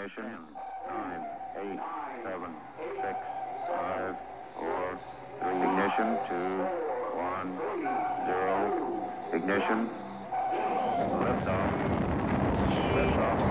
Ignition. 9, 8, 7, 6, 5, 4, 3. Ignition. 2, 1, 0. Ignition. Liftoff. Liftoff.